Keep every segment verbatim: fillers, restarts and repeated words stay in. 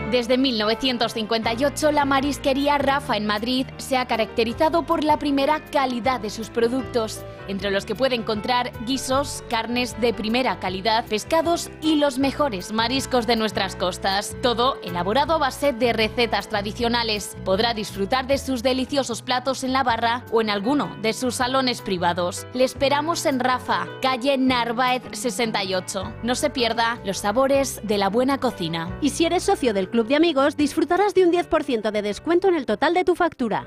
Desde mil novecientos cincuenta y ocho, la marisquería Rafa en Madrid se ha caracterizado por la primera calidad de sus productos, entre los que puede encontrar guisos, carnes de primera calidad, pescados y los mejores mariscos de nuestras costas. Todo elaborado a base de recetas tradicionales. Podrá disfrutar de sus deliciosos platos en la barra o en alguno de sus salones privados. Le esperamos en Rafa, calle Narváez sesenta y ocho. No se pierda los sabores de la buena cocina. Y si eres socio del Club de Amigos, disfrutarás de un diez por ciento de descuento en el total de tu factura.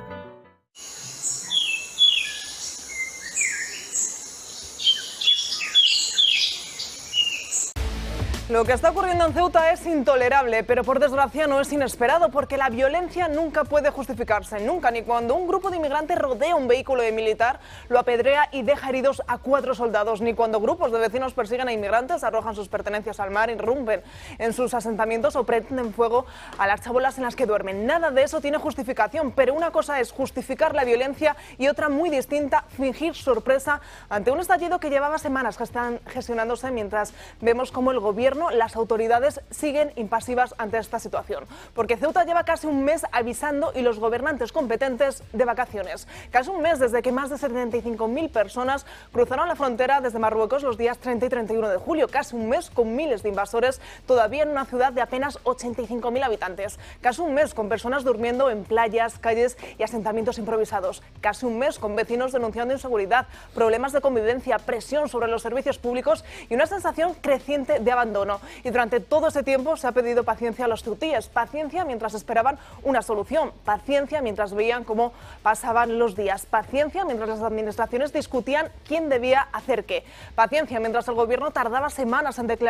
Lo que está ocurriendo en Ceuta es intolerable, pero por desgracia no es inesperado, porque la violencia nunca puede justificarse, nunca, ni cuando un grupo de inmigrantes rodea un vehículo de militar, lo apedrea y deja heridos a cuatro soldados, ni cuando grupos de vecinos persiguen a inmigrantes, arrojan sus pertenencias al mar, irrumpen en sus asentamientos o prenden fuego a las chabolas en las que duermen. Nada de eso tiene justificación, pero una cosa es justificar la violencia y otra muy distinta, fingir sorpresa ante un estallido que llevaba semanas gestionándose, mientras vemos cómo el gobierno, las autoridades siguen impasivas ante esta situación, porque Ceuta lleva casi un mes avisando y los gobernantes competentes de vacaciones. Casi un mes desde que más de setenta y cinco mil personas cruzaron la frontera desde Marruecos los días treinta y treinta y uno de julio. Casi un mes con miles de invasores todavía en una ciudad de apenas ochenta y cinco mil habitantes. Casi un mes con personas durmiendo en playas, calles y asentamientos improvisados. Casi un mes con vecinos denunciando inseguridad, problemas de convivencia, presión sobre los servicios públicos y una sensación creciente de abandono. Y durante todo ese tiempo se ha pedido paciencia a los ceutíes, paciencia mientras esperaban una solución, paciencia mientras veían cómo pasaban los días, paciencia mientras las administraciones discutían quién debía hacer qué, paciencia mientras el gobierno tardaba semanas en declarar